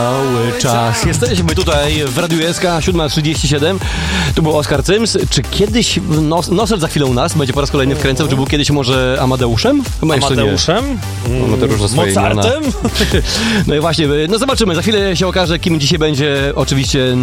Cały czas. Jesteśmy tutaj w Radiu SK 7:37. Tu był Oskar Cyms. Czy kiedyś Nosel za chwilę u nas będzie po raz kolejny wkręcał? Czy był kiedyś może Amadeuszem? Chyba jeszcze nie. Amadeuszem? Amadeusz za swoje Mozartem? No i właśnie, no zobaczymy. Za chwilę się okaże, kim dzisiaj będzie oczywiście